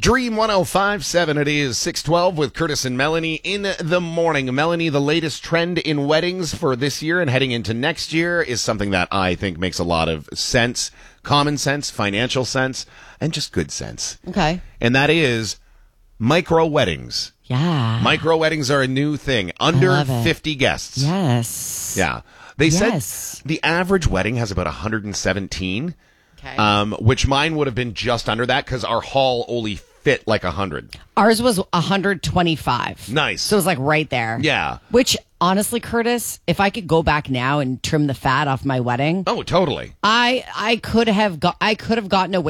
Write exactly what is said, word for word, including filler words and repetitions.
Dream one oh five point seven. It is six twelve with Curtis and Melanie in the morning. Melanie, the latest trend in weddings for this year and heading into next year is something that I think makes a lot of sense, common sense, financial sense, and just good sense. Okay. And that is micro weddings. Yeah. Micro weddings are a new thing. Under fifty guests. Yes. Yeah. They yes. said the average wedding has about one hundred seventeen, okay. um, which mine would have been just under that because our hall only fit like one hundred. Ours was one hundred twenty-five. Nice. So it was like right there. Yeah. Which, honestly, Curtis, if I could go back now and trim the fat off my wedding. Oh, totally. I I could have got I could have gotten away